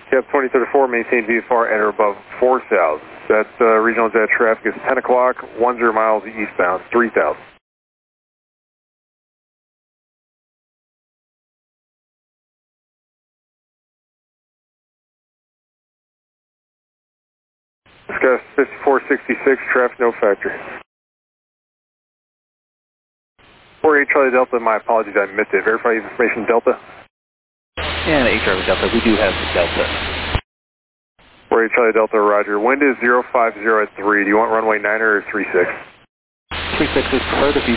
Cap 2034, maintain VFR at or above 4,000. That's regional jet traffic is 10 o'clock, 10 miles eastbound, 3,000. Discuss 5466, traffic no factory. 48 Charlie Delta, my apologies, I missed it. Verify information Delta. And 8 Charlie Delta, we do have the Delta. 48 Charlie Delta, roger. Wind is 050 at 3. Do you want runway 9 or 36? 36 is preferred if you